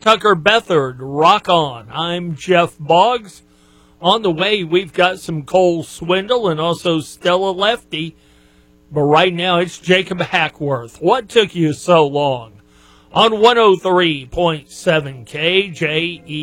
Tucker Bethard, Rock On. I'm Jeff Boggs. On the way, we've got some Cole Swindle and also Stella Lefty. But right now, it's Jacob Hackworth. What took you so long? On 103.7 KJE.